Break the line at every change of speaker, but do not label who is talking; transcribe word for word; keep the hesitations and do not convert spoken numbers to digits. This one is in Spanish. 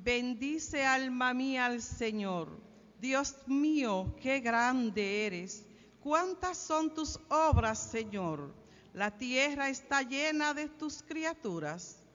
Bendice alma mía al Señor. Dios mío, qué grande eres. ¿Cuántas son tus obras, Señor? La tierra está llena de tus criaturas.